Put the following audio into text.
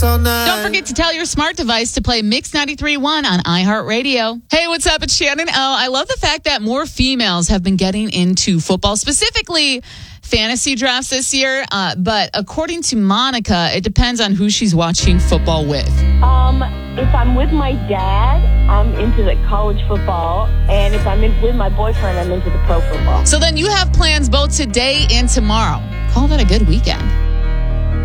all night. Don't forget to tell your smart device to play Mix 93.1 on iHeartRadio. Hey, what's up? It's Shannon. I love the fact that more females have been getting into football, specifically fantasy drafts this year. But according to Monica, it depends on who she's watching football with. If I'm with my dad, I'm into the college football. And if I'm with my boyfriend, I'm into the pro football. So then you have plans both today and tomorrow. Call that a good weekend.